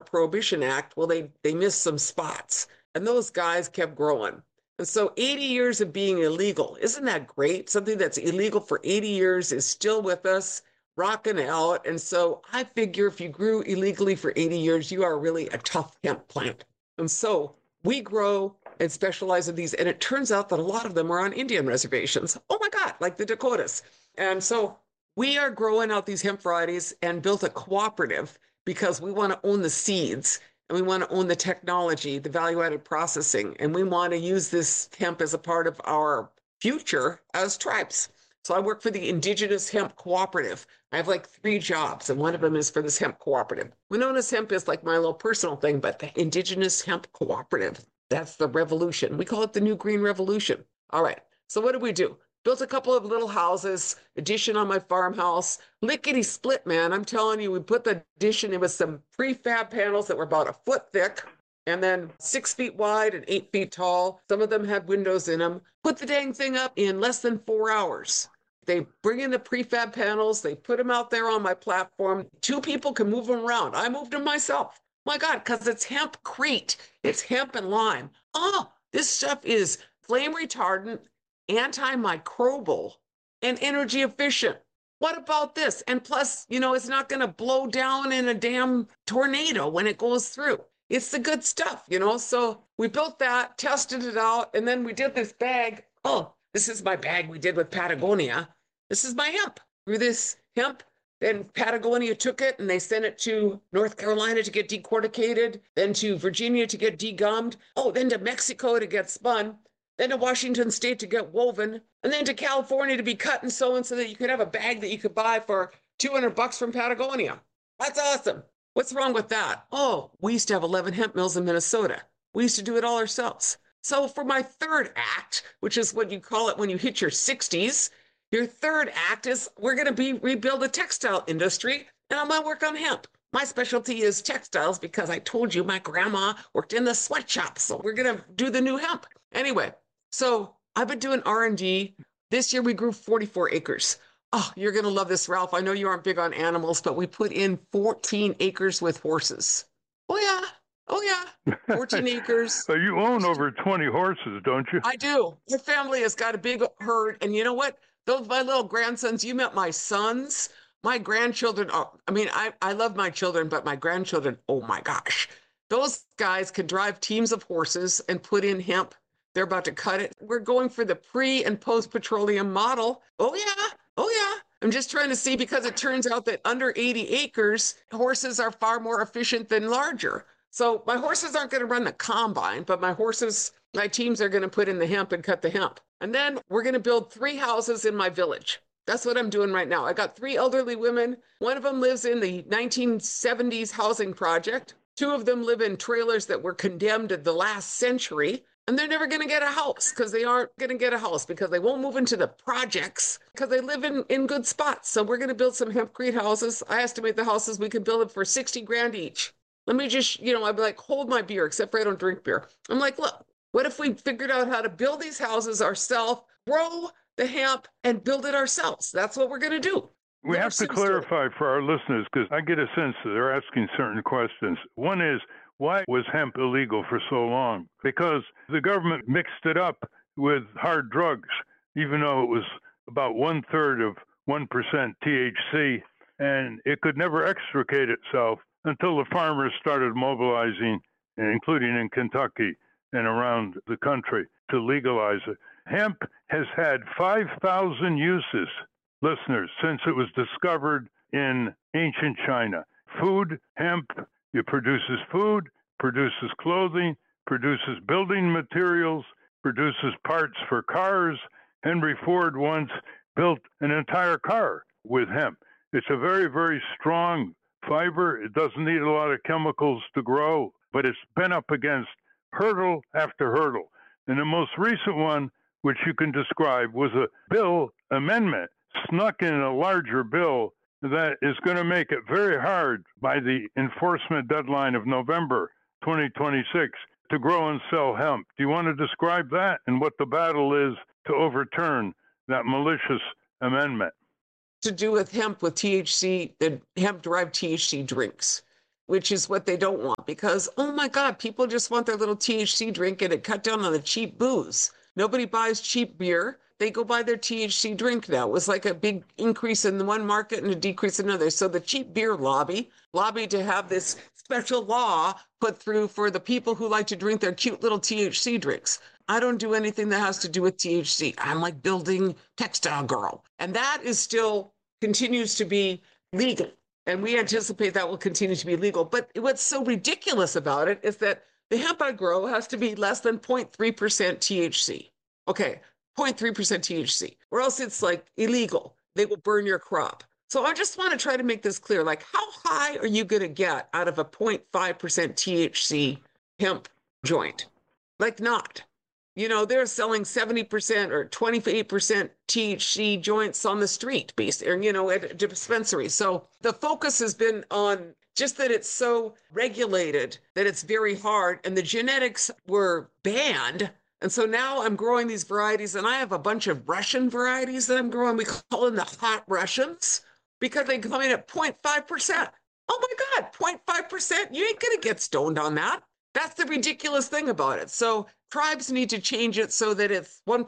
Prohibition Act, well, they missed some spots. And those guys kept growing. And so 80 years of being illegal, isn't that great? Something that's illegal for 80 years is still with us, rocking out. And so I figure if you grew illegally for 80 years, you are really a tough hemp plant. And so we grow and specialize in these. And it turns out that a lot of them are on Indian reservations. Oh my God, like the Dakotas. And so we are growing out these hemp varieties and built a cooperative because we want to own the seeds and we want to own the technology, the value added processing, and we want to use this hemp as a part of our future as tribes. So I work for the Indigenous Hemp Cooperative. I have like 3 jobs, and one of them is for this hemp cooperative. Winona's Hemp is like my little personal thing, but the Indigenous Hemp Cooperative, that's the revolution. We call it the New Green Revolution. All right. So what do? Built a couple of little houses, addition on my farmhouse, lickety split, man. I'm telling you, we put the addition in with some prefab panels that were about a foot thick and then 6 feet wide and 8 feet tall. Some of them had windows in them. Put the dang thing up in less than 4 hours. They bring in the prefab panels, they put them out there on my platform. 2 people can move them around. I moved them myself. My God, because it's hempcrete. It's hemp and lime. Oh, this stuff is flame retardant, antimicrobial, and energy efficient. What about this? And plus, it's not going to blow down in a damn tornado when it goes through. It's the good stuff. So we built that, tested it out, and then we did this bag. Oh, this is my bag we did with Patagonia. This is my hemp. Through this hemp, then Patagonia took it and they sent it to North Carolina to get decorticated, then to Virginia to get degummed, then to Mexico to get spun, then to Washington State to get woven, and then to California to be cut and sewn so that you could have a bag that you could buy for $200 from Patagonia. That's awesome. What's wrong with that? Oh, we used to have 11 hemp mills in Minnesota. We used to do it all ourselves. So for my third act, which is what you call it when you hit your 60s, your third act is we're going to rebuild the textile industry, and I'm going to work on hemp. My specialty is textiles because I told you my grandma worked in the sweatshop, so we're going to do the new hemp. Anyway, so I've been doing R&D. This year we grew 44 acres. Oh, you're going to love this, Ralph. I know you aren't big on animals, but we put in 14 acres with horses. Oh, yeah. Oh, yeah. 14 acres. So you own over 20 horses, don't you? I do. My family has got a big herd. And you know what? Those my little grandsons, you met my sons. My grandchildren are, I love my children, but my grandchildren, oh my gosh. Those guys can drive teams of horses and put in hemp. They're about to cut it. We're going for the pre and post petroleum model. Oh, yeah. Oh, yeah. I'm just trying to see because it turns out that under 80 acres, horses are far more efficient than larger. So my horses aren't going to run the combine, but my teams are going to put in the hemp and cut the hemp. And then we're going to build 3 houses in my village. That's what I'm doing right now. I got 3 elderly women. One of them lives in the 1970s housing project. 2 of them live in trailers that were condemned in the last century. And they're never going to get a house because they aren't going to get a house because they won't move into the projects because they live in good spots. So we're going to build some hempcrete houses. I estimate the houses we can build it for 60 grand each. Let me just, I'd be like, hold my beer, except for I don't drink beer. I'm like, look, what if we figured out how to build these houses ourselves, grow the hemp, and build it ourselves? That's what we're going to do. We have to clarify for our listeners because I get a sense that they're asking certain questions. One is, why was hemp illegal for so long? Because the government mixed it up with hard drugs, even though it was about 1/3 of 1% THC, and it could never extricate itself until the farmers started mobilizing, including in Kentucky and around the country, to legalize it. Hemp has had 5,000 uses, listeners, since it was discovered in ancient China. Food, hemp, it produces food, produces clothing, produces building materials, produces parts for cars. Henry Ford once built an entire car with hemp. It's a very, very strong fiber. It doesn't need a lot of chemicals to grow, but it's been up against hurdle after hurdle. And the most recent one, which you can describe, was a bill amendment snuck in a larger bill that is going to make it very hard by the enforcement deadline of November 2026 to grow and sell hemp. Do you want to describe that and what the battle is to overturn that malicious amendment? To do with hemp with THC, the hemp-derived THC drinks. which is what they don't want because, oh my God, people just want their little THC drink and it cut down on the cheap booze. Nobody buys cheap beer. They go buy their THC drink now. It was like a big increase in one market and a decrease in another. So the cheap beer lobbied to have this special law put through for the people who like to drink their cute little THC drinks. I don't do anything that has to do with THC. I'm like building textile girl. And that is still continues to be legal. And we anticipate that will continue to be legal. But what's so ridiculous about it is that the hemp I grow has to be less than 0.3% THC. Okay, 0.3% THC, or else it's like illegal. They will burn your crop. So I just want to try to make this clear. Like, how high are you going to get out of a 0.5% THC hemp joint? Like, not. You know, they're selling 70% or 28% THC joints on the street, or, you know, at a dispensary. So the focus has been on just that it's so regulated that it's very hard. And the genetics were banned. And so now I'm growing these varieties, and I have a bunch of Russian varieties that I'm growing. We call them the hot Russians because they come in at 0.5%. Oh my God, 0.5%? You ain't going to get stoned on that. That's the ridiculous thing about it. So tribes need to change it so that it's 1%,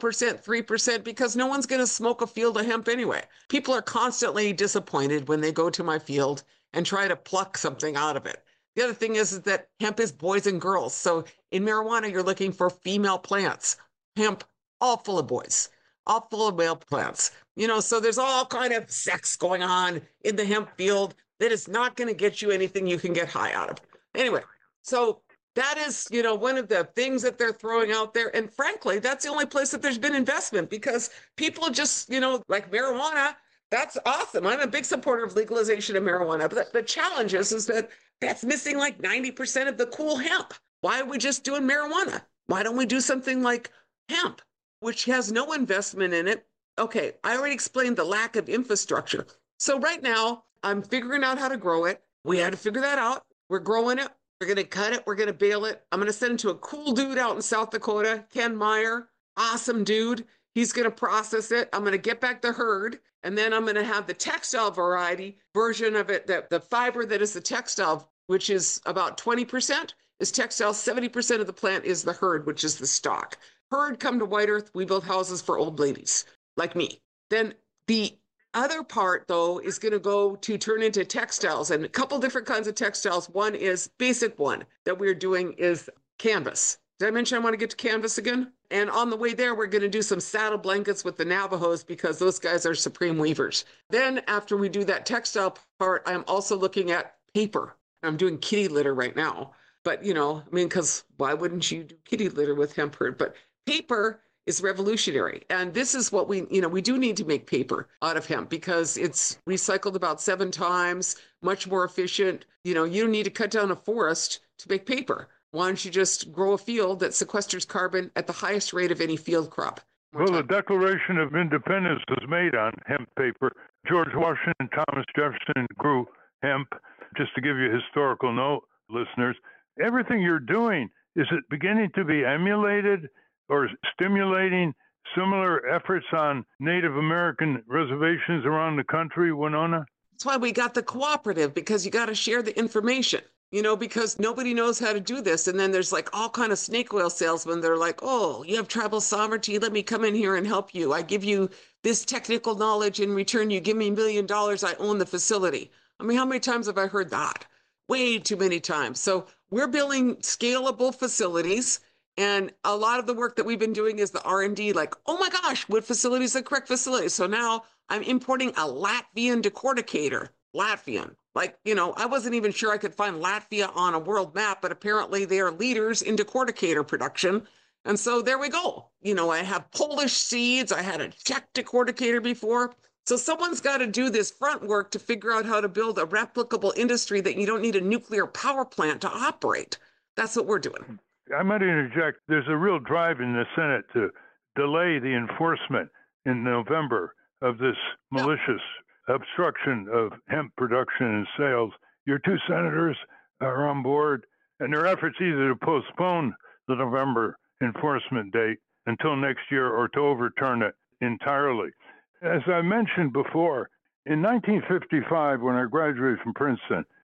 3%, because no one's going to smoke a field of hemp anyway. People are constantly disappointed when they go to my field and try to pluck something out of it. The other thing is that hemp is boys and girls. So in marijuana, you're looking for female plants. Hemp, all full of boys, all full of male plants. You know, so there's all kind of sex going on in the hemp field that is not going to get you anything you can get high out of. Anyway, so that is, you know, one of the things that they're throwing out there. And frankly, that's the only place that there's been investment because people just, you know, like marijuana, that's awesome. I'm a big supporter of legalization of marijuana. But the challenge is that that's missing like 90% of the cool hemp. Why are we just doing marijuana? Why don't we do something like hemp, which has no investment in it? Okay, I already explained the lack of infrastructure. So right now, I'm figuring out how to grow it. We had to figure that out. We're growing it. We're going to cut it. We're going to bale it. I'm going to send it to a cool dude out in South Dakota, Ken Meyer. Awesome dude. He's going to process it. I'm going to get back the herd. And then I'm going to have the textile variety version of it, the fiber that is the textile, which is about 20%, is textile. 70% of the plant is the herd, which is the stock. Herd come to White Earth. We build houses for old ladies like me. Then the other part, though, is going to go to turn into textiles, and a couple different kinds of textiles. One is basic one that we're doing is canvas. Did I mention I want to get to canvas again? And on the way there, we're going to do some saddle blankets with the Navajos because those guys are supreme weavers. Then after we do that textile part, I'm also looking at paper. I'm doing kitty litter right now. But, you know, I mean, because why wouldn't you do kitty litter with hemp herd? But paper is revolutionary. And this is what we do need to make paper out of hemp because it's recycled about 7 times, much more efficient. You know, you don't need to cut down a forest to make paper. Why don't you just grow a field that sequesters carbon at the highest rate of any field crop? Well, the Declaration of Independence was made on hemp paper. George Washington, Thomas Jefferson grew hemp. Just to give you a historical note, listeners, everything you're doing, is it beginning to be emulated or stimulating similar efforts on Native American reservations around the country, Winona? That's why we got the cooperative, because you got to share the information, you know, because nobody knows how to do this. And then there's like all kind of snake oil salesmen that are like, oh, you have tribal sovereignty. Let me come in here and help you. I give you this technical knowledge in return. You give me $1 million. I own the facility. I mean, how many times have I heard that? Way too many times. So we're building scalable facilities. And a lot of the work that we've been doing is the R&D, like, oh my gosh, what facility is the correct facility? So now I'm importing a Latvian decorticator. Latvian. Like, you know, I wasn't even sure I could find Latvia on a world map, but apparently they are leaders in decorticator production. And so there we go. You know, I have Polish seeds. I had a Czech decorticator before. So someone's got to do this front work to figure out how to build a replicable industry that you don't need a nuclear power plant to operate. That's what we're doing. I might interject. There's a real drive in the Senate to delay the enforcement in November of this malicious obstruction of hemp production and sales. Your 2 senators are on board, and their efforts either to postpone the November enforcement date until next year or to overturn it entirely. As I mentioned before, in 1955, when I graduated from Princeton,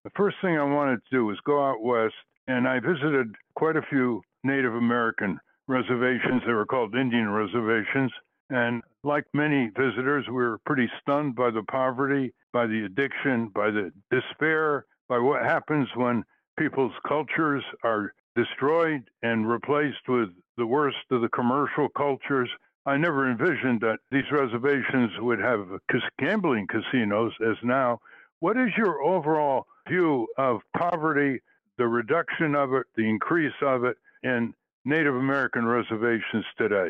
the first thing I wanted to do was go out west, and I visited quite a few Native American reservations. They were called Indian reservations. And like many visitors, we were pretty stunned by the poverty, by the addiction, by the despair, by what happens when people's cultures are destroyed and replaced with the worst of the commercial cultures. I never envisioned that these reservations would have gambling casinos as now. What is your overall view of poverty, the reduction of it, the increase of it in Native American reservations today?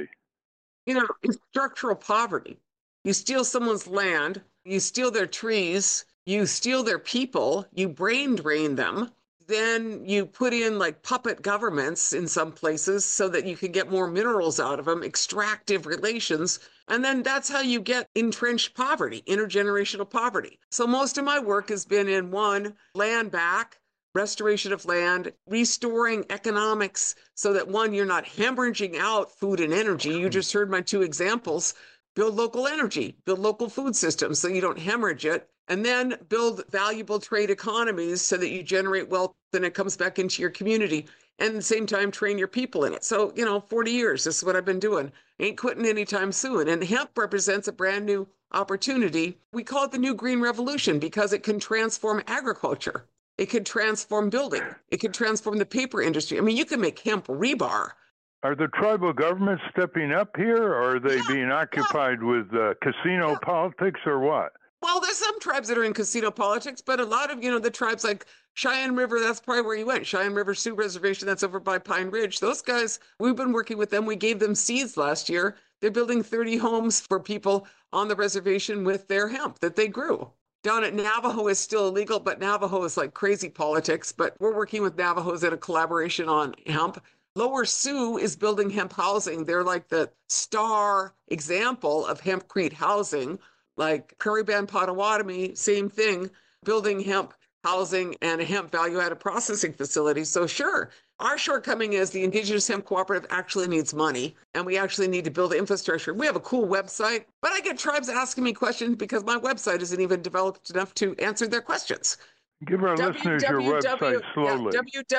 It's structural poverty. You steal someone's land, you steal their trees, you steal their people, you brain drain them. Then you put in like puppet governments in some places so that you can get more minerals out of them, extractive relations. And then that's how you get entrenched poverty, intergenerational poverty. So most of my work has been in one, land back, restoration of land, restoring economics so that one, you're not hemorrhaging out food and energy. You just heard my two examples. Build local energy, build local food systems so you don't hemorrhage it, and then build valuable trade economies so that you generate wealth and it comes back into your community. And at the same time, train your people in it. So, 40 years, this is what I've been doing. Ain't quitting anytime soon. And hemp represents a brand new opportunity. We call it the new green revolution because it can transform agriculture. It could transform building. It could transform the paper industry. I mean, you can make hemp rebar. Are the tribal governments stepping up here, or are they being occupied with casino politics, or what? Well, there's some tribes that are in casino politics, but a lot of, the tribes like Cheyenne River, that's probably where you went. Cheyenne River Sioux Reservation, that's over by Pine Ridge. Those guys, we've been working with them. We gave them seeds last year. They're building 30 homes for people on the reservation with their hemp that they grew. Down at Navajo is still illegal, but Navajo is like crazy politics. But we're working with Navajos in a collaboration on hemp. Lower Sioux is building hemp housing. They're like the star example of hempcrete housing. Like Prairie Band Potawatomi, same thing, building hemp housing and a hemp value-added processing facility. So sure, our shortcoming is the Indigenous Hemp Cooperative actually needs money, and we actually need to build infrastructure. We have a cool website, but I get tribes asking me questions because my website isn't even developed enough to answer their questions. Give our listeners your website slowly.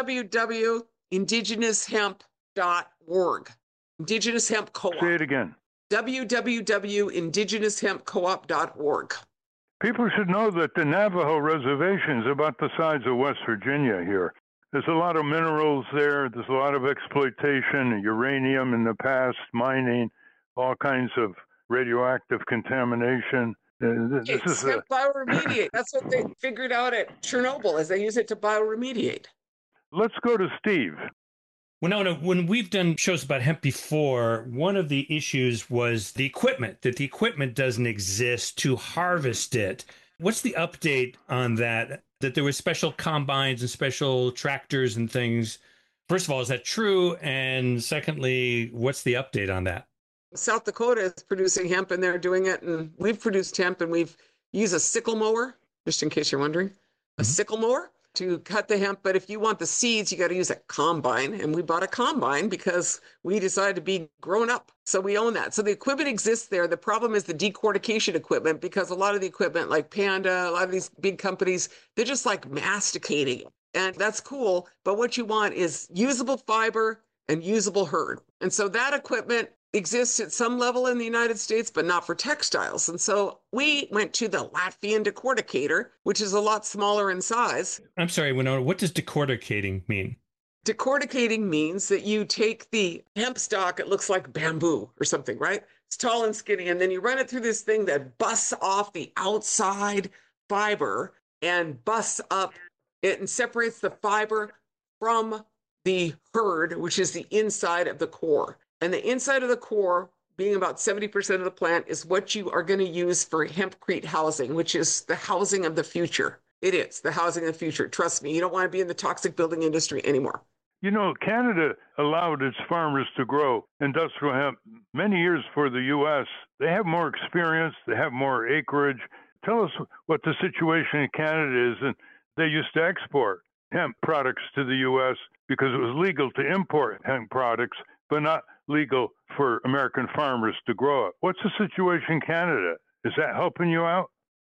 www.indigenoushemp.org. Indigenous Hemp Co-op. Say it again. www.indigenoushempcoop.org. People should know that the Navajo reservation is about the size of West Virginia here. There's a lot of minerals there. There's a lot of exploitation, uranium in the past, mining, all kinds of radioactive contamination. This is bioremediate. That's what they figured out at Chernobyl, is they use it to bioremediate. Let's go to Steve. Well, no, when we've done shows about hemp before, one of the issues was the equipment, that the equipment doesn't exist to harvest it. What's the update on that? That there were special combines and special tractors and things. First of all, is that true? And secondly, what's the update on that? South Dakota is producing hemp and they're doing it. And we've produced hemp and we've used a sickle mower, just in case you're wondering, a sickle mower to cut the hemp. But if you want the seeds, you got to use a combine. And we bought a combine because we decided to be grown up. So we own that. So the equipment exists there. The problem is the decortication equipment, because a lot of the equipment like Panda, a lot of these big companies, they're just like masticating it. And that's cool. But what you want is usable fiber and usable herd. And so that equipment exists at some level in the United States, but not for textiles. And so we went to the Latvian decorticator, which is a lot smaller in size. I'm sorry, Winona, what does decorticating mean? Decorticating means that you take the hemp stalk, it looks like bamboo or something, right? It's tall and skinny. And then you run it through this thing that busts off the outside fiber and busts up it and separates the fiber from the herd, which is the inside of the core. And the inside of the core, being about 70% of the plant, is what you are going to use for hempcrete housing, which is the housing of the future. It is the housing of the future. Trust me, you don't want to be in the toxic building industry anymore. You know, Canada allowed its farmers to grow industrial hemp many years for the U.S. They have more experience. They have more acreage. Tell us what the situation in Canada is. And they used to export hemp products to the U.S. because it was legal to import hemp products, but not legal for American farmers to grow it. What's the situation in Canada? Is that helping you out?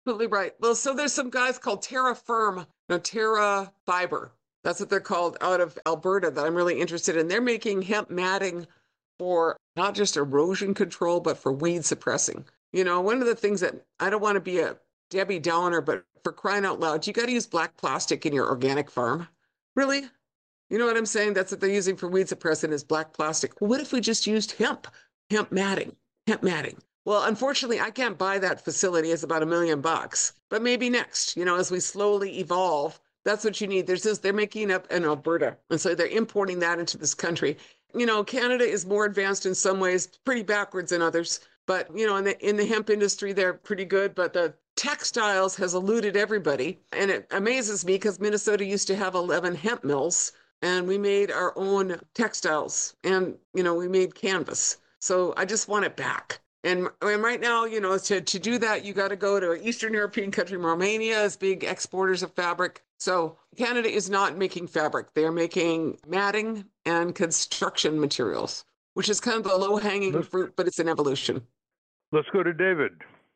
absolutely right. Well, so there's some guys called Terra Firm, no, Terra Fiber. That's what they're called out of Alberta that I'm really interested in. They're making hemp matting for not just erosion control, but for weed suppressing. One of the things that I don't want to be a Debbie Downer, but for crying out loud, you got to use black plastic in your organic farm. Really? You know what I'm saying? That's what they're using for weed suppressant is black plastic. Well, what if we just used hemp matting, hemp matting? Well, unfortunately, I can't buy that facility. It's about $1 million, but maybe next, as we slowly evolve, that's what you need. They're making up in Alberta. And so they're importing that into this country. Canada is more advanced in some ways, pretty backwards in others. But, in the hemp industry, they're pretty good. But the textiles has eluded everybody. And it amazes me because Minnesota used to have 11 hemp mills and we made our own textiles and, we made canvas. So I just want it back. And right now, to do that, you got to go to an Eastern European country. Romania is big exporters of fabric. So Canada is not making fabric. They're making matting and construction materials, which is kind of the low-hanging fruit, but it's an evolution. Let's go to David.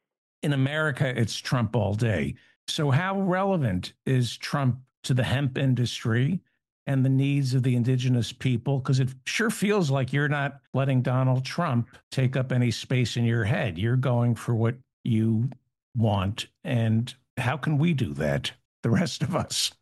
In America, it's Trump all day. So how relevant is Trump to the hemp industry and the needs of the indigenous people? Because it sure feels like you're not letting Donald Trump take up any space in your head. You're going for what you want. And how can we do that, the rest of us?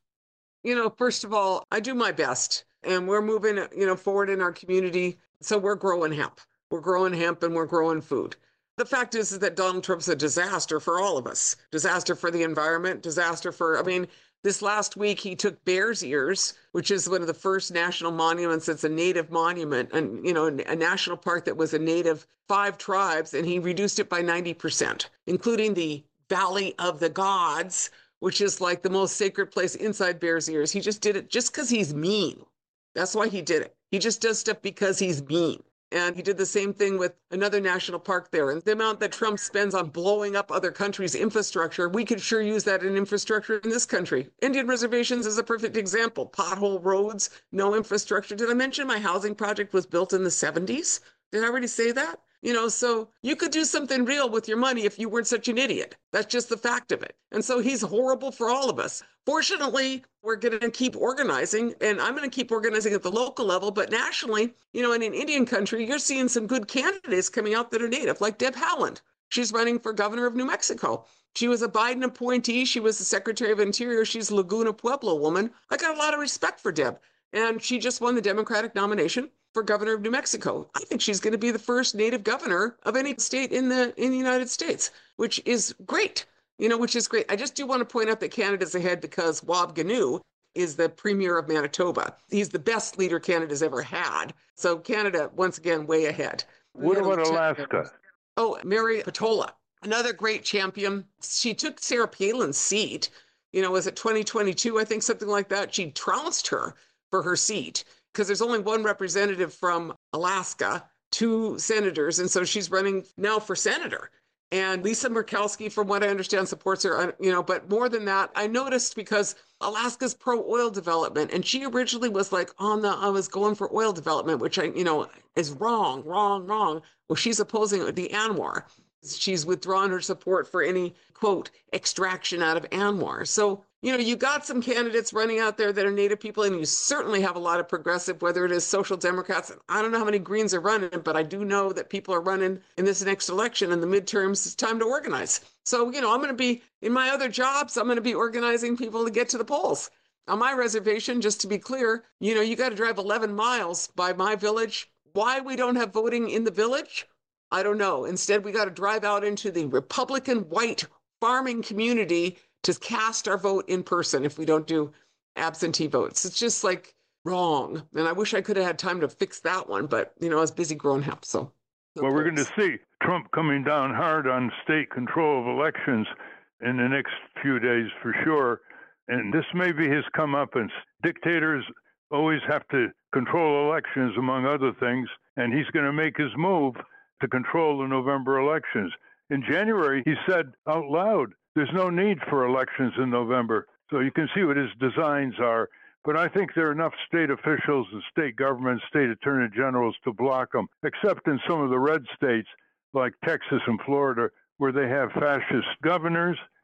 First of all, I do my best. And we're moving, forward in our community. So we're growing hemp. We're growing hemp and we're growing food. The fact is that Donald Trump's a disaster for all of us. Disaster for the environment, disaster for, this last week, he took Bears Ears, which is one of the first national monuments that's a native monument, and a national park that was a native 5 tribes, and he reduced it by 90%, including the Valley of the Gods, which is like the most sacred place inside Bears Ears. He just did it just because he's mean. That's why he did it. He just does stuff because he's mean. And he did the same thing with another national park there. And the amount that Trump spends on blowing up other countries' infrastructure, we could sure use that in infrastructure in this country. Indian reservations is a perfect example. Pothole roads, no infrastructure. Did I mention my housing project was built in the 70s? Did I already say that? So you could do something real with your money if you weren't such an idiot. That's just the fact of it. And so he's horrible for all of us. Fortunately, we're going to keep organizing, and I'm going to keep organizing at the local level, but nationally, in an Indian country, you're seeing some good candidates coming out that are native, like Deb Haaland. She's running for governor of New Mexico. She was a Biden appointee. She was the Secretary of Interior. She's a Laguna Pueblo woman. I got a lot of respect for Deb. And she just won the Democratic nomination for governor of New Mexico. I think she's going to be the first native governor of any state in the United States, which is great. Which is great. I just do want to point out that Canada's ahead because Wab Ganu is the premier of Manitoba. He's the best leader Canada's ever had. So Canada, once again, way ahead. What about Alaska? Oh, Mary Patola, another great champion. She took Sarah Palin's seat. Was it 2022? I think something like that. She trounced her for her seat because there's only one representative from Alaska, 2 senators. And so she's running now for senator. And Lisa Murkowski, from what I understand, supports her, but more than that, I noticed because Alaska's pro-oil development, and she originally was like I was going for oil development, which is wrong. Well, she's opposing the ANWR. She's withdrawn her support for any, quote, extraction out of ANWR. So, you got some candidates running out there that are Native people, and you certainly have a lot of progressive, whether it is Social Democrats. I don't know how many Greens are running, but I do know that people are running in this next election and the midterms. It's time to organize. So, I'm going to be, in my other jobs, I'm going to be organizing people to get to the polls. On my reservation, just to be clear, you got to drive 11 miles by my village. Why we don't have voting in the village? I don't know. Instead, we got to drive out into the Republican white farming community to cast our vote in person if we don't do absentee votes. It's just like wrong. And I wish I could have had time to fix that one, but, I was busy growing hemp. So, well, we're going to see Trump coming down hard on state control of elections in the next few days for sure. And this may be his comeuppance. Dictators always have to control elections, among other things, and he's going to make his move to control the November elections. In January, he said out loud, there's no need for elections in November. So you can see what his designs are. But I think there are enough state officials and state governments, state attorney generals to block them, except in some of the red states like Texas and Florida, where they have fascist governors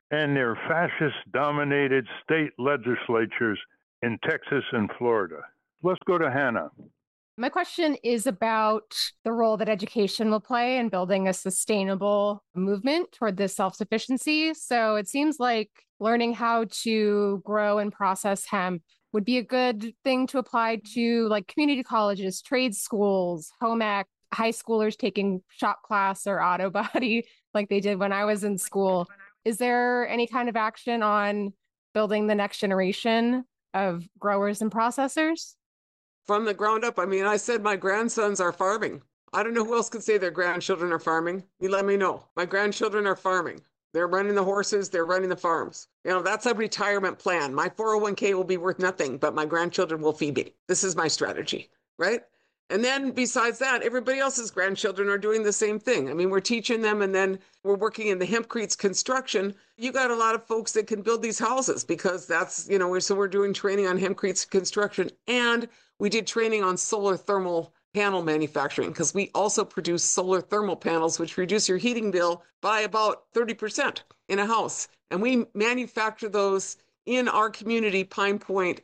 and their fascist-dominated state legislatures in Texas and Florida. Let's go to Hannah. My question is about the role that education will play in building a sustainable movement toward this self-sufficiency. So it seems like learning how to grow and process hemp would be a good thing to apply to like community colleges, trade schools, home ec, high schoolers taking shop class or auto body like they did when I was in school. Is there any kind of action on building the next generation of growers and processors? From the ground up, I mean, I said my grandsons are farming. I don't know who else could say their grandchildren are farming. You let me know. My grandchildren are farming. They're running the horses. They're running the farms. You know, that's a retirement plan. My 401k will be worth nothing, but my grandchildren will feed me. This is my strategy, right? And then besides that, everybody else's grandchildren are doing the same thing. I mean, we're teaching them, and then we're working in the hempcretes construction. You got a lot of folks that can build these houses because that's, you know, so we're doing training on hempcretes construction, and we did training on solar thermal panel manufacturing because we also produce solar thermal panels, which reduce your heating bill by about 30% in a house. And we manufacture those in our community, Pine Point.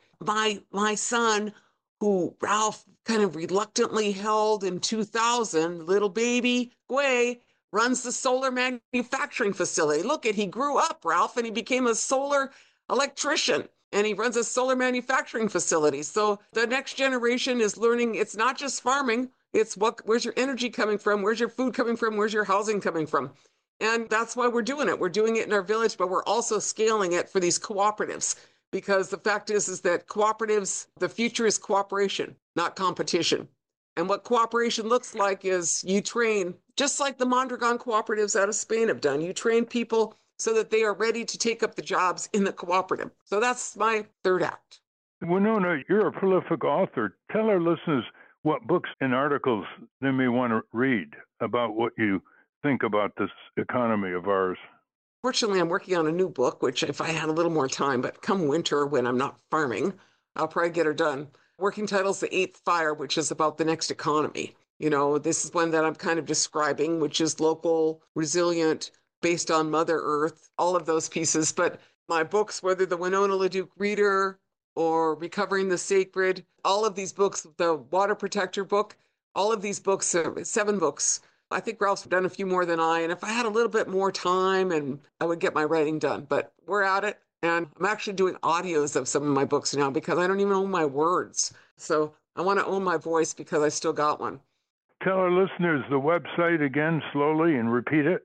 My son, who Ralph kind of reluctantly held in 2000, little baby Gway, runs the solar manufacturing facility. Look, he grew up, Ralph, and he became a solar electrician, and he runs a solar manufacturing facility. So the next generation is learning it's not just farming, it's where's your energy coming from, where's your food coming from, where's your housing coming from. And that's why we're doing it. We're doing it in our village, but we're also scaling it for these cooperatives. Because the fact is that cooperatives, the future is cooperation, not competition. And what cooperation looks like is you train, just like the Mondragon cooperatives out of Spain have done, you train people so that they are ready to take up the jobs in the cooperative. So that's my third act. Winona, you're a prolific author. Tell our listeners what books and articles they may want to read about what you think about this economy of ours. Fortunately, I'm working on a new book, which if I had a little more time, but come winter when I'm not farming, I'll probably get her done. Working title's The Eighth Fire, which is about the next economy. You know, this is one that I'm kind of describing, which is local, resilient, based on Mother Earth, all of those pieces. But my books, whether the Winona LaDuke Reader or Recovering the Sacred, all of these books, the Water Protector book, all of these books, 7 books. I think Ralph's done a few more than I, and if I had a little bit more time, and I would get my writing done. But we're at it, and I'm actually doing audios of some of my books now because I don't even own my words. So I want to own my voice because I still got one. Tell our listeners the website again slowly and repeat it.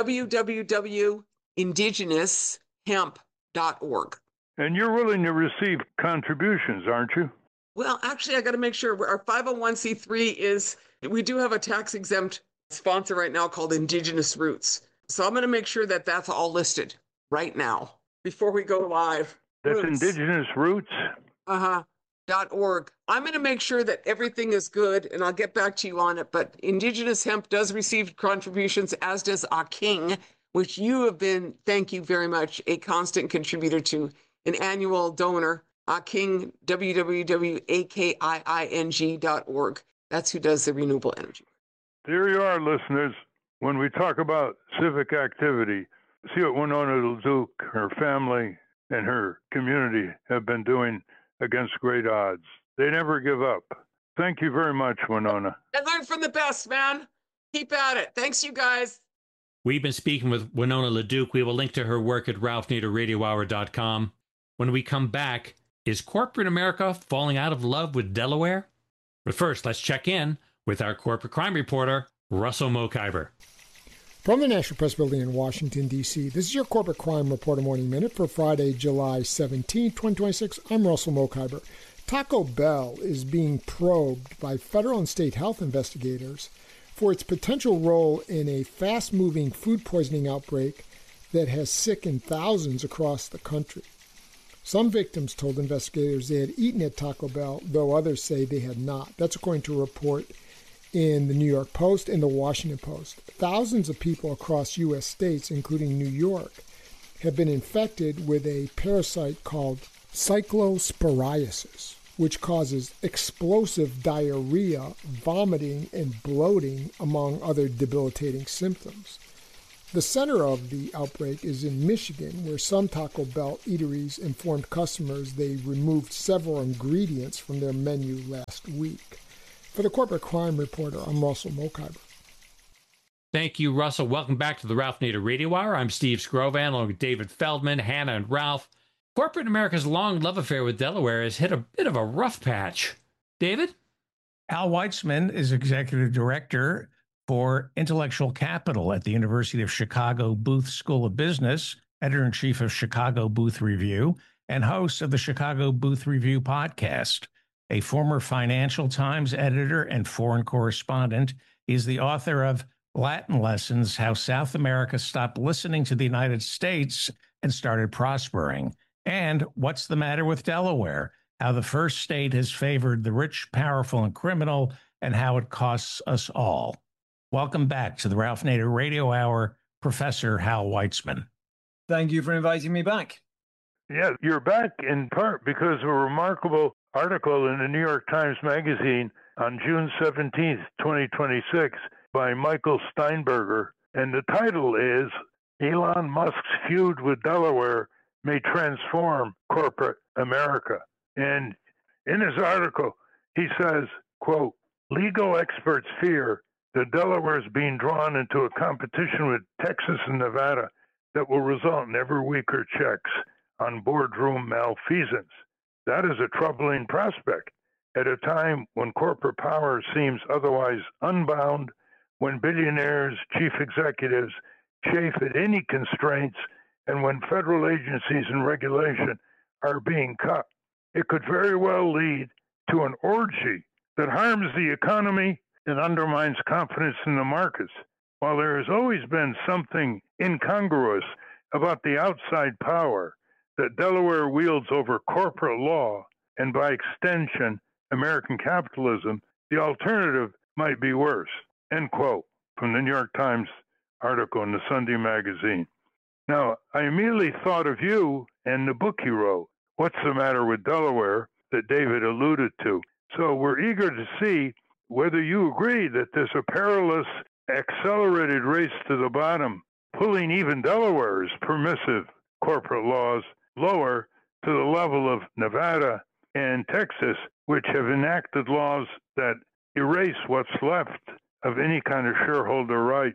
www.indigenoushemp.org. And you're willing to receive contributions, aren't you? Well, actually, I got to make sure our 501c3 is, we do have a tax-exempt sponsor right now called Indigenous Roots. So I'm going to make sure that that's all listed right now before we go live. That's Roots. Indigenous Roots? .org. I'm going to make sure that everything is good, and I'll get back to you on it. But Indigenous Hemp does receive contributions, as does Aking, which you have been, thank you very much, a constant contributor to, an annual donor. Aking, www.akiing.org. That's who does the renewable energy. There you are, listeners. When we talk about civic activity, see what Winona LaDuke, her family, and her community have been doing against great odds. They never give up. Thank you very much, Winona. And learn from the best, man. Keep at it. Thanks, you guys. We've been speaking with Winona LaDuke. We will link to her work at ralphnaderradiohour.com. When we come back, is corporate America falling out of love with Delaware? But first, let's check in with our corporate crime reporter, Russell Mokhiber. From the National Press Building in Washington, D.C., this is your Corporate Crime Reporter Morning Minute for Friday, July 17, 2026. I'm Russell Mokhiber. Taco Bell is being probed by federal and state health investigators for its potential role in a fast-moving food poisoning outbreak that has sickened thousands across the country. Some victims told investigators they had eaten at Taco Bell, though others say they had not. That's according to a report in the New York Post and the Washington Post. Thousands of people across U.S. states, including New York, have been infected with a parasite called cyclosporiasis, which causes explosive diarrhea, vomiting, and bloating, among other debilitating symptoms. The center of the outbreak is in Michigan, where some Taco Bell eateries informed customers they removed several ingredients from their menu last week. For the Corporate Crime Reporter, I'm Russell Mokhiber. Thank you, Russell. Welcome back to the Ralph Nader Radio Hour. I'm Steve Scrovan, along with David Feldman, Hannah, and Ralph. Corporate America's long love affair with Delaware has hit a bit of a rough patch. David? Hal Weitzman is executive director for intellectual capital at the University of Chicago Booth School of Business, editor-in-chief of Chicago Booth Review, and host of the Chicago Booth Review podcast. A former Financial Times editor and foreign correspondent, he is the author of Latin Lessons: How South America Stopped Listening to the United States and Started Prospering, and What's the Matter with Delaware? How the First State Has Favored the Rich, Powerful, and Criminal, and How It Costs Us All. Welcome back to the Ralph Nader Radio Hour, Professor Hal Weitzman. Thank you for inviting me back. Yeah, you're back in part because of a remarkable article in the New York Times Magazine on June 17th, 2026, by Michael Steinberger. And the title is Elon Musk's Feud with Delaware May Transform Corporate America. And in his article, he says, quote, legal experts fear that Delaware is being drawn into a competition with Texas and Nevada that will result in ever weaker checks on boardroom malfeasance. That is a troubling prospect at a time when corporate power seems otherwise unbound, when billionaires, chief executives chafe at any constraints, and when federal agencies and regulation are being cut. It could very well lead to an orgy that harms the economy and undermines confidence in the markets. While there has always been something incongruous about the outside power that Delaware wields over corporate law and, by extension, American capitalism, the alternative might be worse. End quote, from the New York Times article in the Sunday magazine. Now, I immediately thought of you and the book you wrote, What's the Matter with Delaware, that David alluded to. So we're eager to see whether you agree that there's a perilous, accelerated race to the bottom, pulling even Delaware's permissive corporate laws lower to the level of Nevada and Texas, which have enacted laws that erase what's left of any kind of shareholder rights,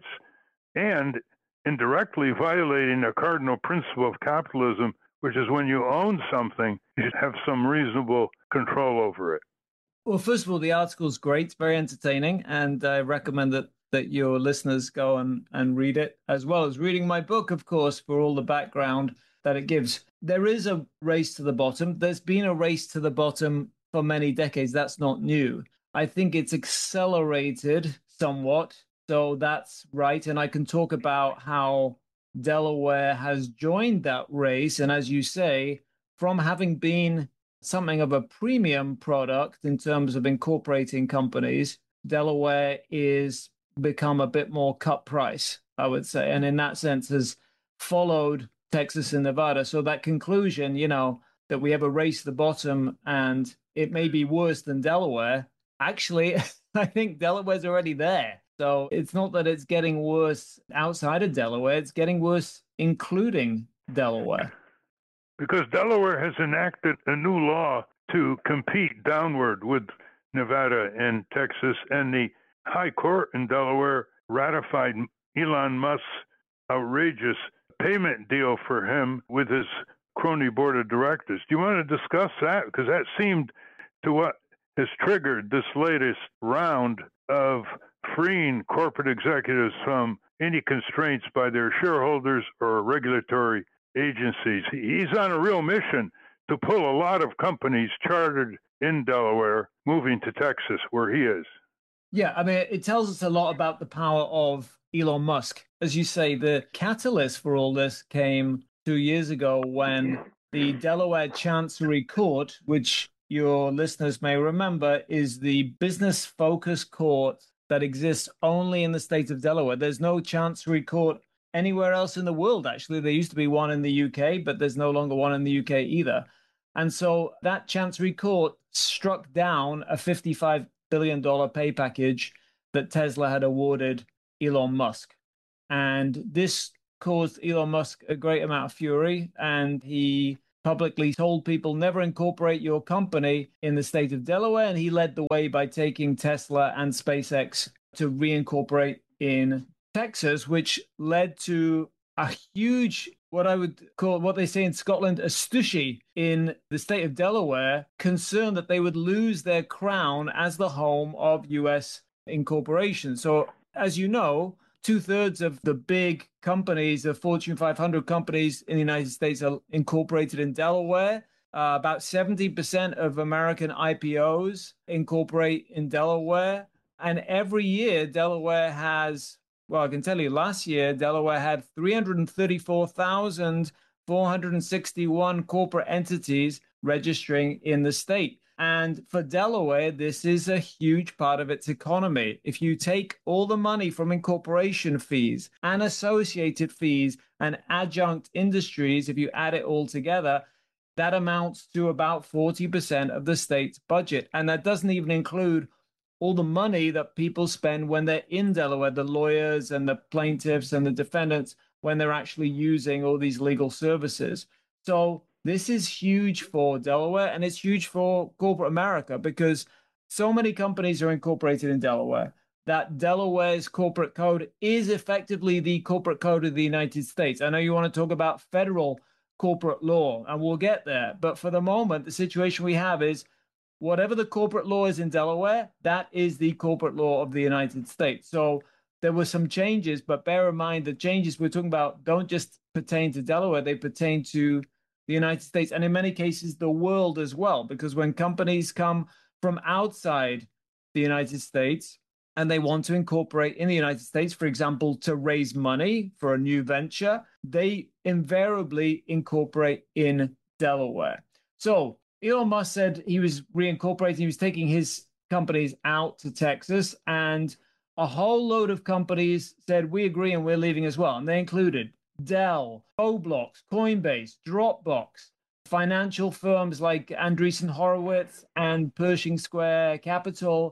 and indirectly violating a cardinal principle of capitalism, which is when you own something, you should have some reasonable control over it. Well, first of all, the article's great, very entertaining, and I recommend that your listeners go and read it, as well as reading my book, of course, for all the background that it gives. There is a race to the bottom. There's been a race to the bottom for many decades. That's not new. I think it's accelerated somewhat, so that's right. And I can talk about how Delaware has joined that race. And as you say, from having been something of a premium product in terms of incorporating companies, Delaware is become a bit more cut price, I would say. And in that sense has followed Texas and Nevada. So that conclusion, that we have a race to the bottom and it may be worse than Delaware. Actually, I think Delaware's already there. So it's not that it's getting worse outside of Delaware, it's getting worse including Delaware. Because Delaware has enacted a new law to compete downward with Nevada and Texas, and the High Court in Delaware ratified Elon Musk's outrageous payment deal for him with his crony board of directors. Do you want to discuss that? Because that seemed to what has triggered this latest round of freeing corporate executives from any constraints by their shareholders or regulatory agencies. He's on a real mission to pull a lot of companies chartered in Delaware moving to Texas, where he is. Yeah, I mean, it tells us a lot about the power of Elon Musk. As you say, the catalyst for all this came 2 years ago when the Delaware Chancery Court, which your listeners may remember, is the business-focused court that exists only in the state of Delaware. There's no Chancery Court anywhere else in the world, actually. There used to be one in the UK, but there's no longer one in the UK either. And so that Chancery Court struck down a $55 billion pay package that Tesla had awarded Elon Musk. And this caused Elon Musk a great amount of fury, and he publicly told people never incorporate your company in the state of Delaware, and he led the way by taking Tesla and SpaceX to reincorporate in Texas, which led to a huge, what I would call, what they say in Scotland, a stushy in the state of Delaware, concerned that they would lose their crown as the home of US incorporation. So, as you know, 2/3 of the big companies, the Fortune 500 companies in the United States, are incorporated in Delaware. About 70% of American IPOs incorporate in Delaware. And every year, Delaware has, well, I can tell you, last year, Delaware had 334,461 corporate entities registering in the state. And for Delaware, this is a huge part of its economy. If you take all the money from incorporation fees and associated fees and adjunct industries, if you add it all together, that amounts to about 40% of the state's budget. And that doesn't even include all the money that people spend when they're in Delaware, the lawyers and the plaintiffs and the defendants, when they're actually using all these legal services. So this is huge for Delaware, and it's huge for corporate America because so many companies are incorporated in Delaware that Delaware's corporate code is effectively the corporate code of the United States. I know you want to talk about federal corporate law, and we'll get there. But for the moment, the situation we have is whatever the corporate law is in Delaware, that is the corporate law of the United States. So there were some changes, but bear in mind the changes we're talking about don't just pertain to Delaware, they pertain to the United States, and in many cases, the world as well, because when companies come from outside the United States and they want to incorporate in the United States, for example, to raise money for a new venture, they invariably incorporate in Delaware. So Elon Musk said he was reincorporating, he was taking his companies out to Texas, and a whole load of companies said, we agree and we're leaving as well. And they included Dell, Roblox, Coinbase, Dropbox, financial firms like Andreessen Horowitz and Pershing Square Capital.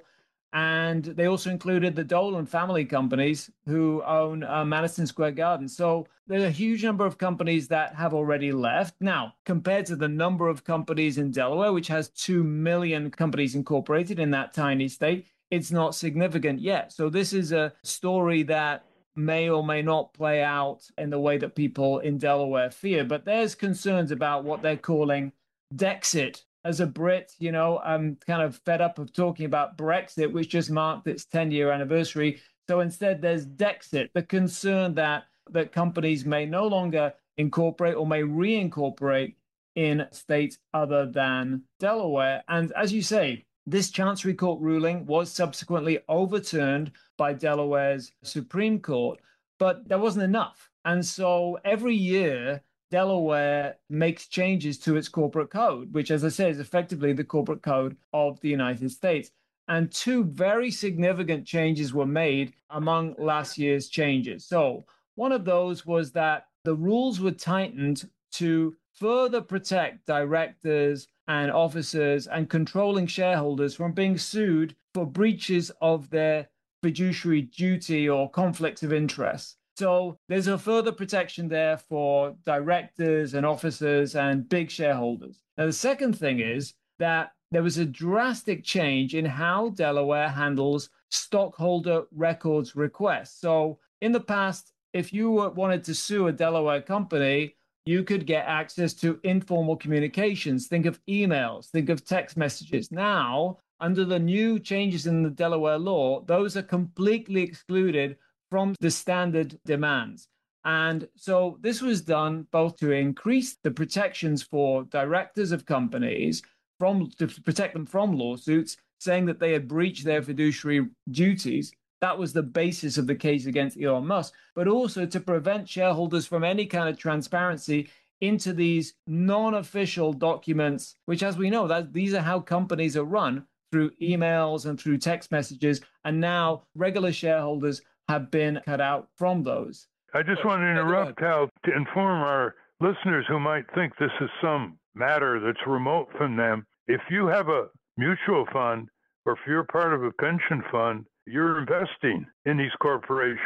And they also included the Dolan family companies who own Madison Square Garden. So there's a huge number of companies that have already left. Now, compared to the number of companies in Delaware, which has 2 million companies incorporated in that tiny state, it's not significant yet. So this is a story that may or may not play out in the way that people in Delaware fear. But there's concerns about what they're calling Dexit. As a Brit, you know, I'm kind of fed up of talking about Brexit, which just marked its 10-year anniversary. So instead, there's Dexit, the concern that companies may no longer incorporate or may reincorporate in states other than Delaware. And as you say, this Chancery Court ruling was subsequently overturned by Delaware's Supreme Court, but that wasn't enough. And so every year, Delaware makes changes to its corporate code, which, as I said, is effectively the corporate code of the United States. And two very significant changes were made among last year's changes. So one of those was that the rules were tightened to further protect directors and officers and controlling shareholders from being sued for breaches of their fiduciary duty or conflicts of interest. So there's a further protection there for directors and officers and big shareholders. Now, the second thing is that there was a drastic change in how Delaware handles stockholder records requests. So in the past, if you wanted to sue a Delaware company, you could get access to informal communications. Think of emails, think of text messages. Now, under the new changes in the Delaware law, those are completely excluded from the standard demands. And so this was done both to increase the protections for directors of companies to protect them from lawsuits, saying that they had breached their fiduciary duties. That was the basis of the case against Elon Musk, but also to prevent shareholders from any kind of transparency into these non-official documents, which, as we know, that these are how companies are run, through emails and through text messages. And now regular shareholders have been cut out from those. I just want to interrupt, Hal, to inform our listeners who might think this is some matter that's remote from them. If you have a mutual fund, or if you're part of a pension fund, you're investing in these corporations,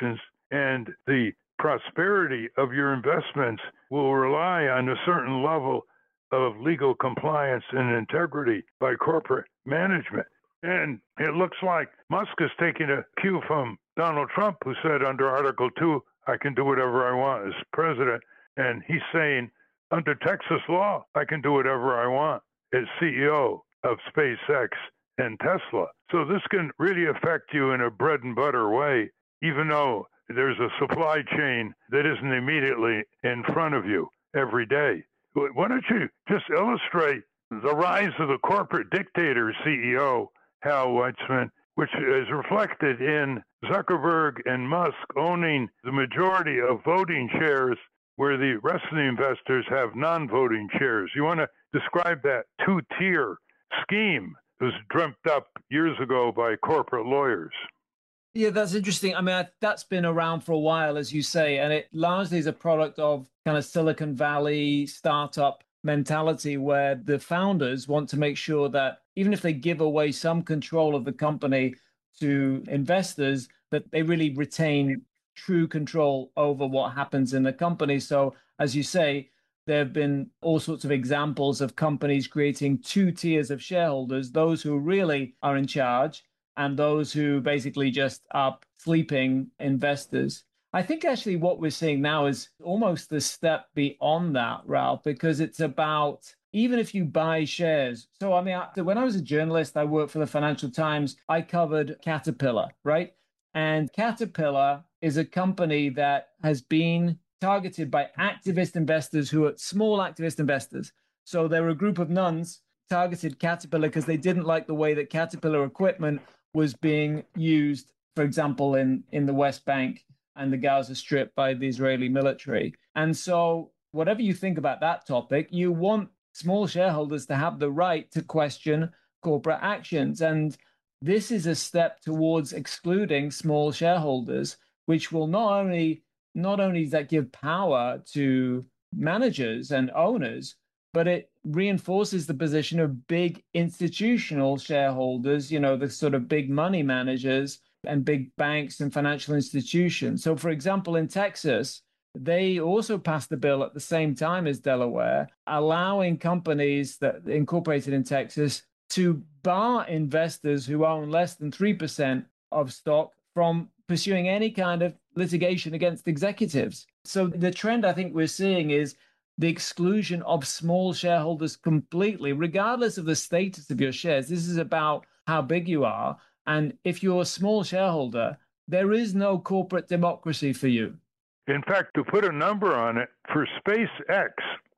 and the prosperity of your investments will rely on a certain level of legal compliance and integrity by corporate management. And it looks like Musk is taking a cue from Donald Trump, who said under Article 2, I can do whatever I want as president. And he's saying, under Texas law, I can do whatever I want as CEO of SpaceX and Tesla. So this can really affect you in a bread and butter way, even though there's a supply chain that isn't immediately in front of you every day. Why don't you just illustrate the rise of the corporate dictator CEO, Hal Weitzman, which is reflected in Zuckerberg and Musk owning the majority of voting shares, where the rest of the investors have non-voting shares. You want to describe that two-tier scheme that was dreamt up years ago by corporate lawyers? Yeah, that's interesting. I mean, that's been around for a while, as you say, and it largely is a product of kind of Silicon Valley startup mentality, where the founders want to make sure that even if they give away some control of the company to investors, that they really retain true control over what happens in the company. So, as you say, there have been all sorts of examples of companies creating two tiers of shareholders, those who really are in charge and those who basically just are sleeping investors. I think actually what we're seeing now is almost the step beyond that, Ralph, because it's about even if you buy shares. So, I mean, when I was a journalist, I worked for the Financial Times. I covered Caterpillar, right? And Caterpillar is a company that has been targeted by activist investors who are small activist investors. So there were a group of nuns targeted Caterpillar because they didn't like the way that Caterpillar equipment was being used, for example, in the West Bank and the Gaza Strip by the Israeli military. And so whatever you think about that topic, you want small shareholders to have the right to question corporate actions. And this is a step towards excluding small shareholders, which will not only does that give power to managers and owners, but it reinforces the position of big institutional shareholders, you know, the sort of big money managers and big banks and financial institutions. So, for example, in Texas, they also passed the bill at the same time as Delaware, allowing companies that incorporated in Texas to bar investors who own less than 3% of stock from pursuing any kind of litigation against executives. So the trend I think we're seeing is the exclusion of small shareholders completely, regardless of the status of your shares. This is about how big you are. And if you're a small shareholder, there is no corporate democracy for you. In fact, to put a number on it, for SpaceX,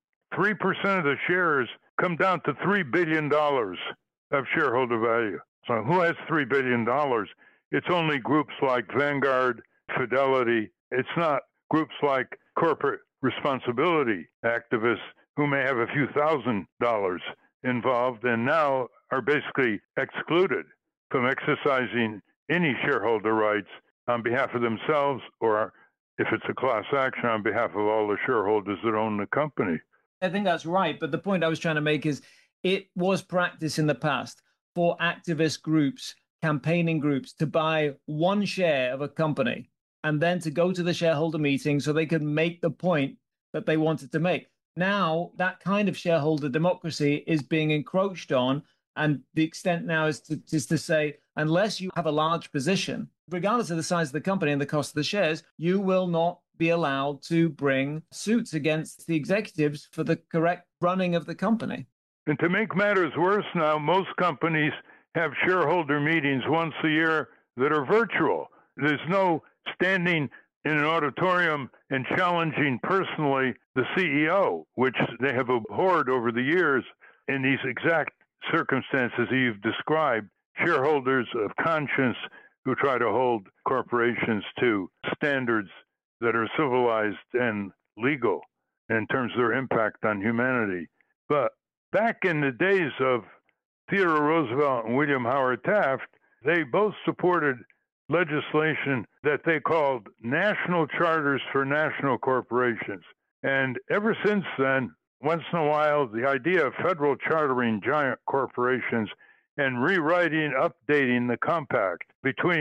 3% of the shares come down to $3 billion of shareholder value. So who has $3 billion? It's only groups like Vanguard, Fidelity. It's not groups like corporate responsibility activists who may have a few $1,000s involved and now are basically excluded from exercising any shareholder rights on behalf of themselves, or if it's a class action, on behalf of all the shareholders that own the company. I think that's right. But the point I was trying to make is it was practice in the past for activist groups, campaigning groups, to buy one share of a company and then to go to the shareholder meeting so they could make the point that they wanted to make. Now, that kind of shareholder democracy is being encroached on. And the extent now is to say, unless you have a large position, regardless of the size of the company and the cost of the shares, you will not be allowed to bring suits against the executives for the correct running of the company. And to make matters worse now, most companies have shareholder meetings once a year that are virtual. There's no standing in an auditorium and challenging personally the CEO, which they have abhorred over the years in these exact circumstances you've described, shareholders of conscience who try to hold corporations to standards that are civilized and legal in terms of their impact on humanity. But back in the days of Theodore Roosevelt and William Howard Taft, they both supported legislation that they called national charters for national corporations. And ever since then, once in a while, the idea of federal chartering giant corporations and rewriting, updating the compact between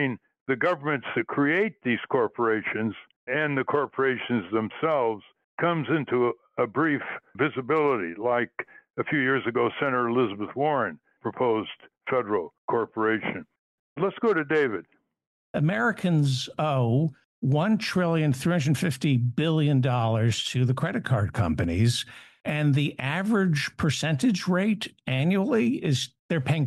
the governments that create these corporations and the corporations themselves comes into a brief visibility, like a few years ago, Senator Elizabeth Warren proposed federal corporation. Let's go to David. Americans owe $1.35 trillion to the credit card companies. And the average percentage rate annually is they're paying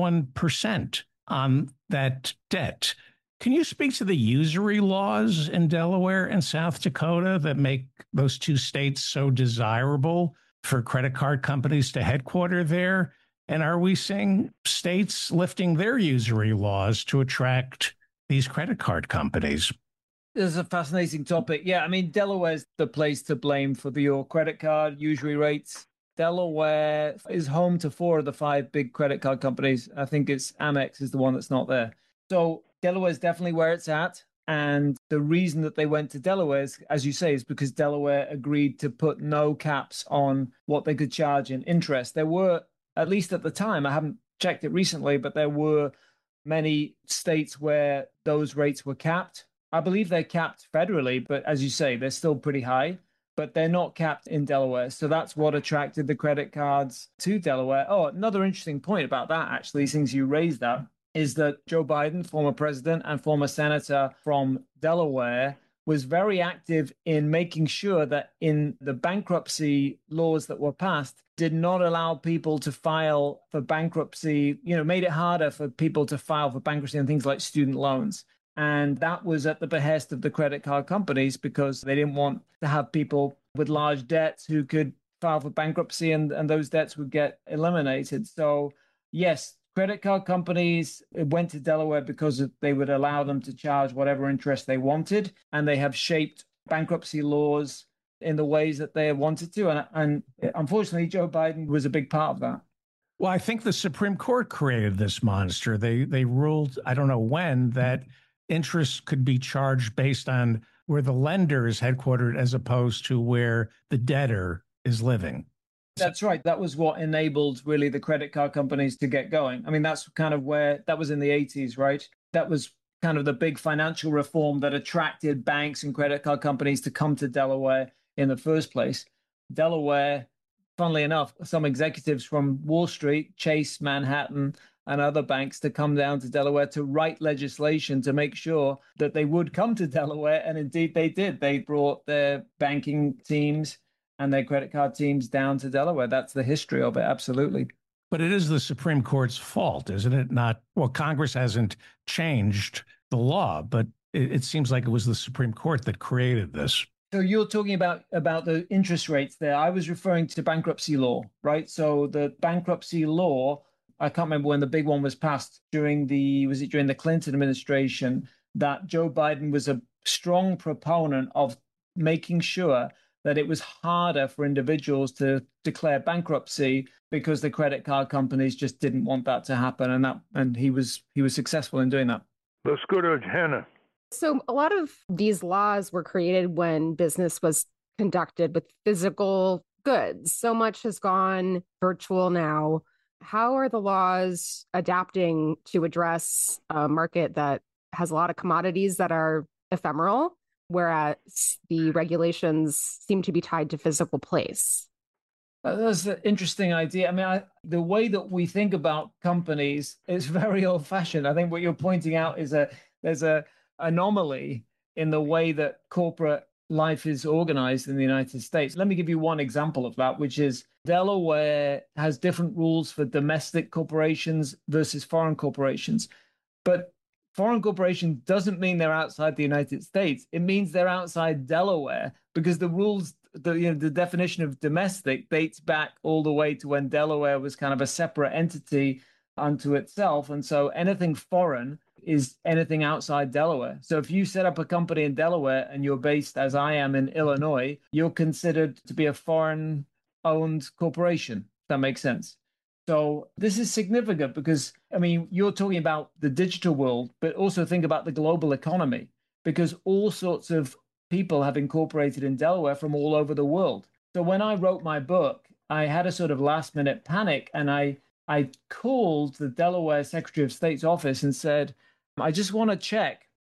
21% on that debt. Can you speak to the usury laws in Delaware and South Dakota that make those two states so desirable for credit card companies to headquarter there? And are we seeing states lifting their usury laws to attract these credit card companies? This is a fascinating topic. Yeah, I mean, Delaware's the place to blame for your credit card usury rates. Delaware is home to 4 of the 5 big credit card companies. I think it's Amex is the one that's not there. So Delaware's definitely where it's at. And the reason that they went to Delaware, as you say, is because Delaware agreed to put no caps on what they could charge in interest. There were, at least at the time, I haven't checked it recently, but there were many states where those rates were capped. I believe they're capped federally, but as you say, they're still pretty high, but they're not capped in Delaware. So that's what attracted the credit cards to Delaware. Oh, another interesting point about that, actually, since you raised that, is that Joe Biden, former president and former senator from Delaware, was very active in making sure that in the bankruptcy laws that were passed did not allow people to file for bankruptcy, made it harder for people to file for bankruptcy on things like student loans. And that was at the behest of the credit card companies because they didn't want to have people with large debts who could file for bankruptcy and those debts would get eliminated. So, yes, credit card companies went to Delaware because they would allow them to charge whatever interest they wanted. And they have shaped bankruptcy laws in the ways that they wanted to. And unfortunately, Joe Biden was a big part of that. Well, I think the Supreme Court created this monster. They ruled, I don't know when, that interest could be charged based on where the lender is headquartered as opposed to where the debtor is living. That's right. That was what enabled really the credit card companies to get going. I mean, that's kind of where that was in the 80s, right? That was kind of the big financial reform that attracted banks and credit card companies to come to Delaware in the first place. Delaware, funnily enough, some executives from Wall Street, Chase, Manhattan, and other banks to come down to Delaware to write legislation to make sure that they would come to Delaware. And indeed they did. They brought their banking teams and their credit card teams down to Delaware. That's the history of it. Absolutely. But it is the Supreme Court's fault, isn't it? Not, well, Congress hasn't changed the law, but it seems like it was the Supreme Court that created this. So you're talking about the interest rates there. I was referring to bankruptcy law, right? So the bankruptcy law, I can't remember when the big one was passed during the Clinton administration, that Joe Biden was a strong proponent of making sure that it was harder for individuals to declare bankruptcy because the credit card companies just didn't want that to happen. And he was successful in doing that. Let's go to Hannah. So a lot of these laws were created when business was conducted with physical goods. So much has gone virtual now. How are the laws adapting to address a market that has a lot of commodities that are ephemeral, whereas the regulations seem to be tied to physical place? That's an interesting idea. I mean, the way that we think about companies is very old-fashioned. I think what you're pointing out is there's a anomaly in the way that corporate life is organized in the United States. Let me give you one example of that, which is Delaware has different rules for domestic corporations versus foreign corporations. But foreign corporation doesn't mean they're outside the United States. It means they're outside Delaware because the rules, the definition of domestic dates back all the way to when Delaware was kind of a separate entity unto itself. And so anything foreign is anything outside Delaware. So if you set up a company in Delaware and you're based, as I am, in Illinois, you're considered to be a foreign-owned corporation. If that makes sense. So this is significant because, I mean, you're talking about the digital world, but also think about the global economy, because all sorts of people have incorporated in Delaware from all over the world. So when I wrote my book, I had a sort of last-minute panic, and I called the Delaware Secretary of State's office and said, I just want to check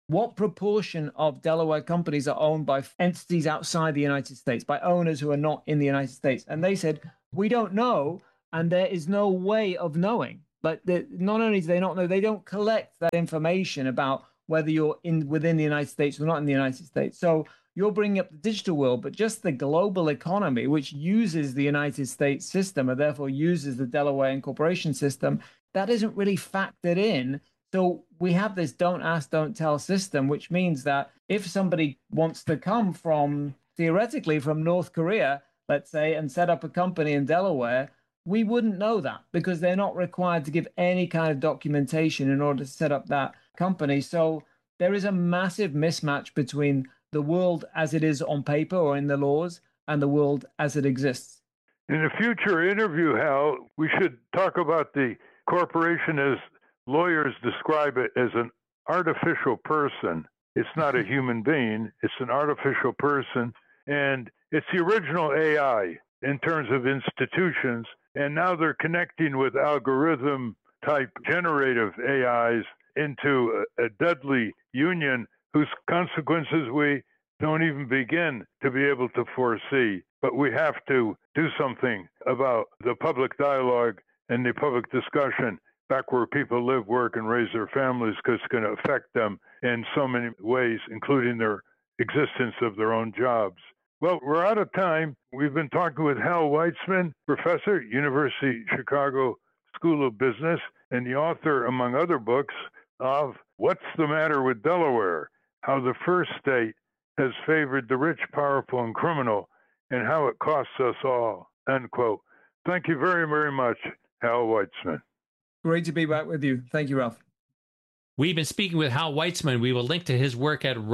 what proportion of Delaware companies are owned by entities outside the United States, by owners who are not in the United States? And they said, we don't know, and there is no way of knowing. But not only do they not know, they don't collect that information about whether you're within the United States or not in the United States. So you're bringing up the digital world, but just the global economy, which uses the United States system and therefore uses the Delaware incorporation system, that isn't really factored in. So we have this don't ask, don't tell system, which means that if somebody wants to come theoretically from North Korea, let's say, and set up a company in Delaware, we wouldn't know that because they're not required to give any kind of documentation in order to set up that company. So there is a massive mismatch between the world as it is on paper or in the laws and the world as it exists. In a future interview, Hal, we should talk about the corporation as lawyers describe it as an artificial person. It's not a human being. It's an artificial person. And it's the original AI in terms of institutions. And now they're connecting with algorithm-type generative AIs into a deadly union whose consequences we don't even begin to be able to foresee. But we have to do something about the public dialogue and the public discussion back where people live, work, and raise their families, because it's going to affect them in so many ways, including their existence of their own jobs. Well, we're out of time. We've been talking with Hal Weitzman, professor, University of Chicago School of Business, and the author, among other books, of What's the Matter with Delaware? How the First State has Favored the Rich, Powerful, and Criminal, and How it Costs Us All, end quote. Thank you very, very much, Hal Weitzman. Great to be back with you. Thank you, Ralph. We've been speaking with Hal Weitzman. We will link to his work at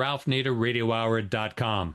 ralphnaderradiohour.com.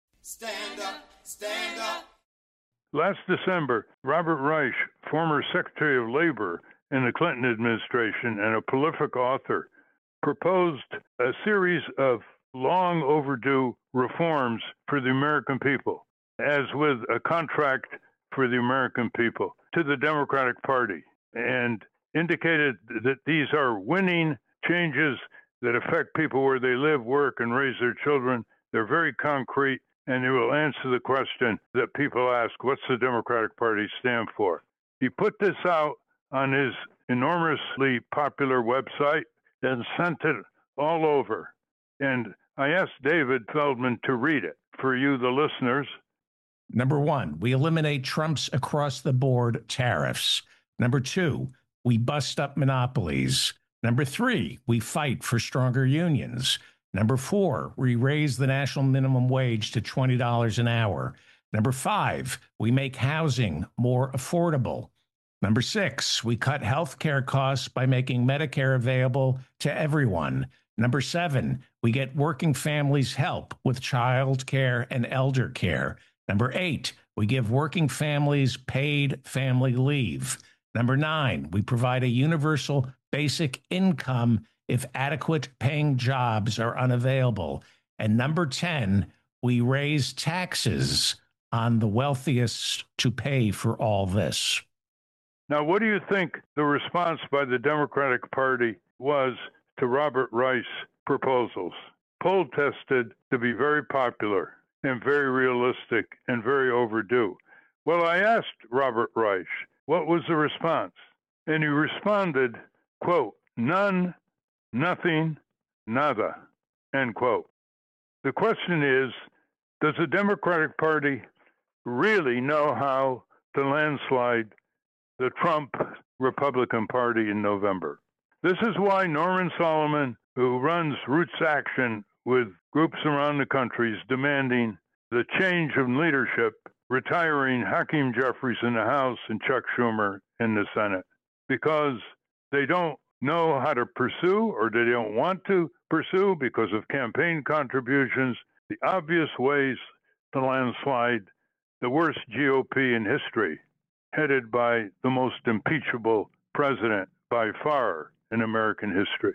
Stand up, stand up. Last December, Robert Reich, former Secretary of Labor in the Clinton administration and a prolific author, proposed a series of long overdue reforms for the American people, as with a contract for the American people, to the Democratic Party, and indicated that these are winning changes that affect people where they live, work, and raise their children. They're very concrete, and they will answer the question that people ask, what's the Democratic Party stand for? He put this out on his enormously popular website and sent it all over. And I asked David Feldman to read it for you, the listeners. Number one, we eliminate Trump's across-the-board tariffs. Number two, we bust up monopolies. Number three, we fight for stronger unions. Number four, we raise the national minimum wage to $20 an hour. Number five, we make housing more affordable. Number six, we cut health care costs by making Medicare available to everyone. Number seven, we get working families help with child care and elder care. Number eight, we give working families paid family leave. Number nine, we provide a universal basic income if adequate paying jobs are unavailable. And number 10, we raise taxes on the wealthiest to pay for all this. Now, what do you think the response by the Democratic Party was to Robert Reich's proposals? Poll tested to be very popular and very realistic and very overdue. Well, I asked Robert Reich, what was the response? And he responded, quote, none, nothing, nada, end quote. The question is, does the Democratic Party really know how to landslide the Trump Republican Party in November? This is why Norman Solomon, who runs Roots Action with groups around the country, is demanding the change of leadership, retiring Hakeem Jeffries in the House and Chuck Schumer in the Senate, because they don't know how to pursue, or they don't want to pursue because of campaign contributions, the obvious ways to landslide the worst GOP in history, headed by the most impeachable president by far in American history.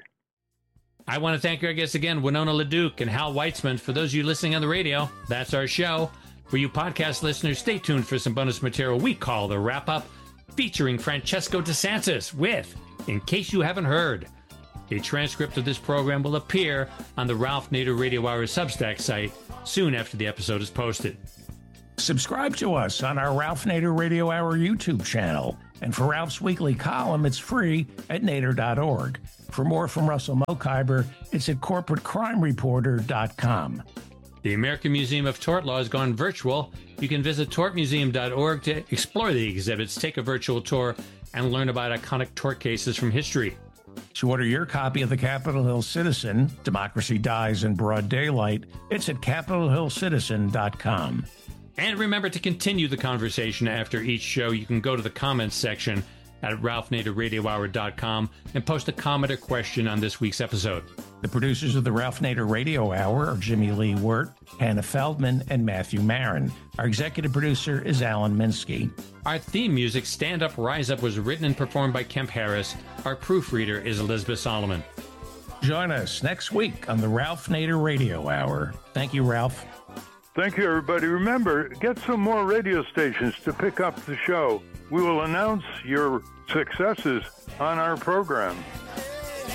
I want to thank our guests again, Winona LaDuke and Hal Weitzman. For those of you listening on the radio, that's our show. For you podcast listeners, stay tuned for some bonus material we call The Wrap Up, featuring Francesco DeSantis with In Case You Haven't Heard. A transcript of this program will appear on the Ralph Nader Radio Hour Substack site soon after the episode is posted. Subscribe to us on our Ralph Nader Radio Hour YouTube channel. And for Ralph's weekly column, it's free at nader.org. For more from Russell Mokhiber, it's at corporatecrimereporter.com. The American Museum of Tort Law has gone virtual. You can visit tortmuseum.org to explore the exhibits, take a virtual tour, and learn about iconic tort cases from history. To order your copy of the Capitol Hill Citizen, Democracy Dies in Broad Daylight, it's at capitolhillcitizen.com. And remember to continue the conversation after each show. You can go to the comments section at ralphnaderradiohour.com and post a comment or question on this week's episode. The producers of the Ralph Nader Radio Hour are Jimmy Lee Wirt, Hannah Feldman, and Matthew Marin. Our executive producer is Alan Minsky. Our theme music, Stand Up, Rise Up, was written and performed by Kemp Harris. Our proofreader is Elizabeth Solomon. Join us next week on the Ralph Nader Radio Hour. Thank you, Ralph. Thank you, everybody. Remember, get some more radio stations to pick up the show. We will announce your successes on our program.